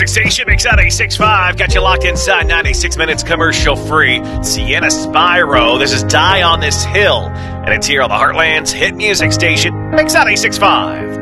Station makes out 865. Got you locked inside 96 minutes commercial free. Sienna Spyro. This is Die on This Hill. And it's here on the Heartland's hit music station. Makes out 865.